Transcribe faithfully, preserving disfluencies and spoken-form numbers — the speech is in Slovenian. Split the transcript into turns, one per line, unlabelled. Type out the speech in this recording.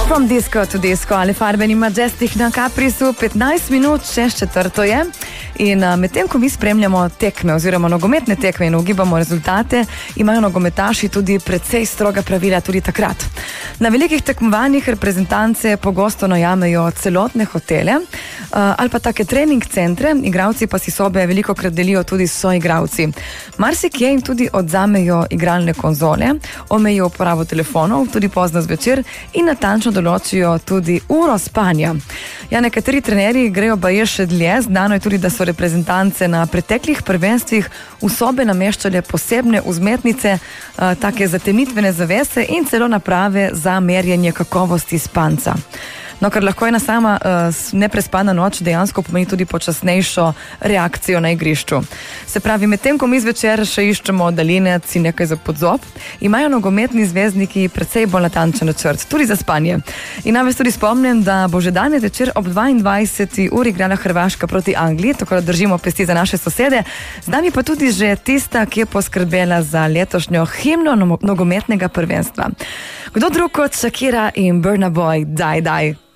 From disco to disco ali Farbeni Majestic na Caprisu, petnajst minut, šest četrto je. In medtem, ko mi spremljamo tekme oziroma nogometne tekme in ugibamo rezultate, imajo nogometaši tudi precej stroga pravila tudi takrat. Na velikih tekmovanjih reprezentance pogosto najamejo celotne hotele ali pa take trening centre, igralci pa si sobe velikokrat delijo tudi s soigravci. Marsikje jim tudi odzamejo igralne konzole, omejijo uporabo telefonov, tudi pozno zvečer in natančno določijo tudi uro spanja. Ja, nekateri trenerji grejo baje še dlje, znano je tudi, da so reprezentance na preteklih prvenstvih v sobe nameščale posebne vzmetnice, uh, take zatemitvene zavese in celo naprave za merjenje kakovosti spanca. No, ker lahko ena sama uh, neprespana noč dejansko pomeni tudi počasnejšo reakcijo na igrišču. Se pravi, medtem ko mi zvečer še iščemo daljinec in nekaj za podzob, imajo nogometni zvezdniki precej bolj natančen načrt, tudi za spanje. In naj vas tudi spomnim, da bo že danes večer ob dvaindvajseti uri igrala Hrvaška proti Angliji, tako da držimo pesti za naše sosede. Z nami pa tudi že tista, ki je poskrbela za letošnjo himno nogometnega prvenstva. Kdo drug kot Shakira in Burna Boy, Daj, daj.